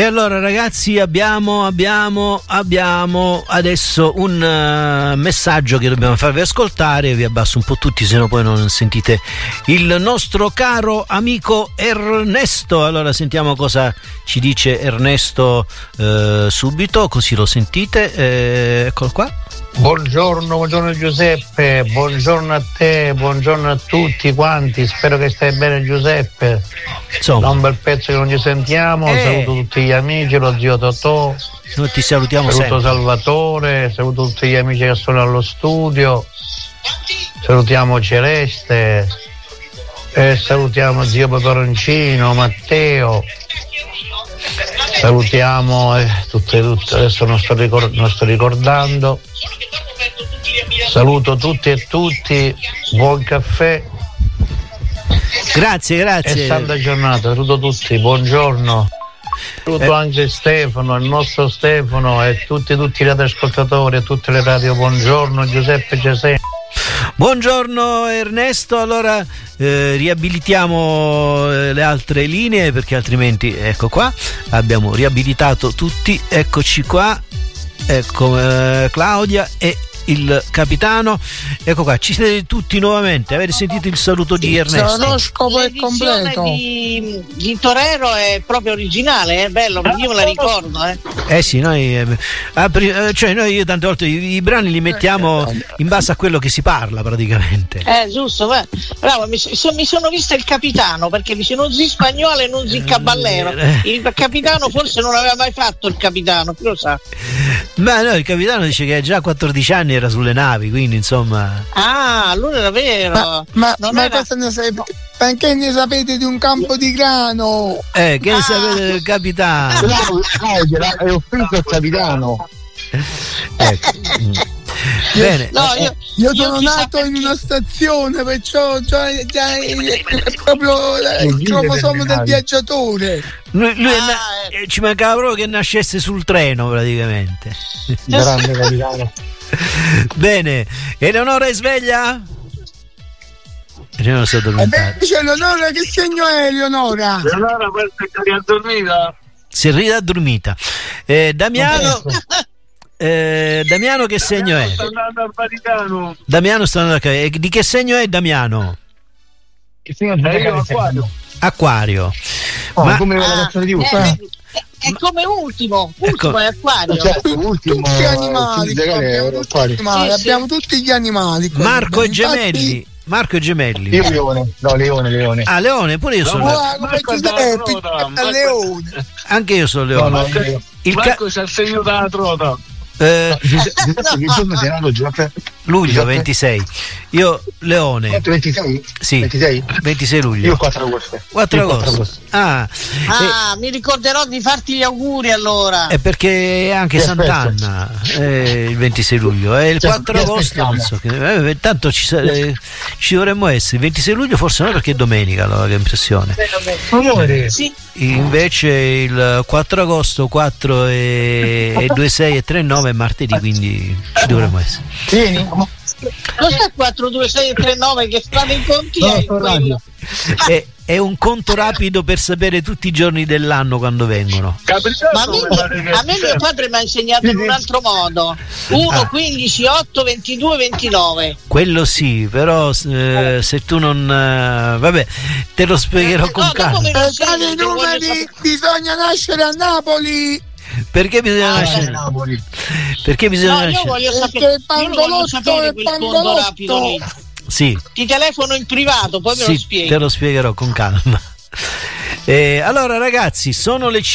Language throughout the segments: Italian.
allora ragazzi abbiamo adesso un messaggio che dobbiamo farvi ascoltare. Vi abbasso un po' tutti, se no poi non sentite il nostro caro amico Ernesto. Allora sentiamo cosa ci dice Ernesto subito, così lo sentite. Eccolo qua. Buongiorno Giuseppe, buongiorno a te, buongiorno a tutti quanti, spero che stai bene Giuseppe. Da un bel pezzo che non ci sentiamo, saluto tutti gli amici, lo zio Totò, noi ti salutiamo saluto sempre. Salvatore, saluto tutti gli amici che sono allo studio, salutiamo Celeste, salutiamo zio Peperoncino, Matteo, salutiamo tutte, adesso non sto ricordando. Saluto tutti e tutti, buon caffè. Grazie. E santa giornata, saluto tutti, buongiorno. Saluto anche Stefano, il nostro Stefano e tutti i radioascoltatori e tutte le radio. Buongiorno Giuseppe Gesè. Buongiorno Ernesto, allora riabilitiamo le altre linee perché altrimenti, ecco qua, abbiamo riabilitato tutti, eccoci qua, ecco Claudia e il capitano, ecco qua, ci siete tutti nuovamente. Avete sentito il saluto di Ernesto? L'oroscopo è completo. Di Torero è proprio originale, è bello, io me la ricordo. Sì, noi noi tante volte i brani li mettiamo in base a quello che si parla praticamente. Giusto, bravo, mi sono vista il capitano, perché dice non si spagnolo e non si caballero. Il capitano forse non aveva mai fatto il capitano, chi lo sa? Ma no, il capitano dice che già a 14 anni era sulle navi, quindi insomma. Allora era vero. Ma cosa ne sai? Perché ne sapete di un campo di grano? Che ne sapete del capitano? È offeso il capitano. Ecco. Bene. No, io sono nato in una stazione, perciò già è proprio il cromosomo del viaggiatore. Lui ci mancava proprio che nascesse sul treno praticamente. Grande capitano. Bene, Eleonora è sveglia? Eleonora si è addormentata. Invece Eleonora, che segno è Eleonora? Eleonora questa è riaddormita. Si è riaddormita. Damiano che segno è? Sta andando al Vaticano. Damiano sta andando a... Di che segno è Damiano? Che segno è? Acquario. Ma come la canzone di Ufa? È come ultimo è Acquario. Tutti gli animali, abbiamo tutti gli animali. Marco e Gemelli. Io Leone. No, Leone. Ah, Leone, pure io sono. Leone. Anche io sono Leone. Marco c'ha il segno della trota. Giuseppe, che giorno sei nato, Giuseppe? Luglio 26. Io Leone. 26? Sì. 26 luglio. Io 4 agosto. 4 agosto. Mi ricorderò di farti gli auguri allora. È perché è anche Sant'Anna il 26 luglio. E il 4 agosto non so che. Tanto ci dovremmo essere. Il 26 luglio forse no, perché è domenica, allora che impressione. Sì. Invece il 4 agosto 4 e 2, 6 e 3, 9 è martedì, quindi ci dovremmo essere. Vieni. Cos'è 4, 2, 6 e 3, 9 che fate i conti? È un conto rapido per sapere tutti i giorni dell'anno quando vengono. Ma a me mio padre mi ha insegnato in un altro modo. 1, 15, 8, 22, 29. Quello sì, però se tu non vabbè, te lo spiegherò con calma. Dai numeri, bisogna nascere a Napoli. Perché bisogna nascere a Napoli? Perché bisogna nascere? Io voglio sapere, quel conto rapido lì. Sì. Ti telefono in privato, poi me lo spieghi. Te lo spiegherò con calma. Allora ragazzi, sono le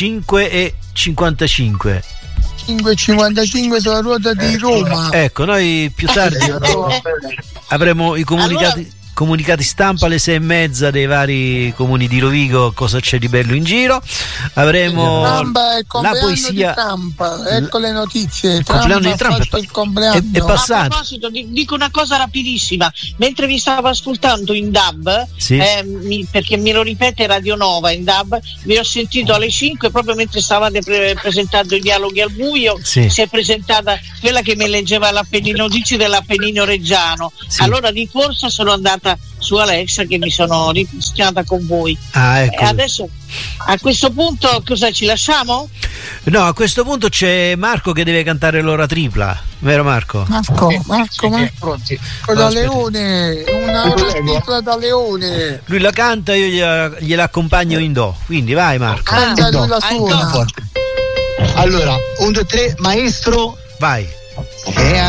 5:55. 5:55 sulla ruota di Roma. Ecco, noi più tardi avremo i comunicati stampa alle 6:30 dei vari comuni di Rovigo, cosa c'è di bello in giro. Avremo la poesia. Ecco le notizie. Il compleanno di Trump è passato. A proposito, dico una cosa rapidissima. Mentre vi stavo ascoltando in DAB, perché me lo ripete Radio Nova in DAB, vi ho sentito alle 5 proprio mentre stavate presentando i dialoghi al buio. Si è presentata quella che mi leggeva l'Appennino, notizie dell'Appennino Reggiano. Allora di corsa sono andata scaricata su Alexa, che mi sono ripristinata con voi. Ecco. E adesso a questo punto cosa ci lasciamo? No, a questo punto c'è Marco che deve cantare l'ora tripla, vero Marco? Marco. Da Leone, una ora tripla da Leone. Lui la canta, io gliela accompagno in do, quindi vai Marco. Canta lui la suona. Allora, 1, 2, 3, maestro. Vai. E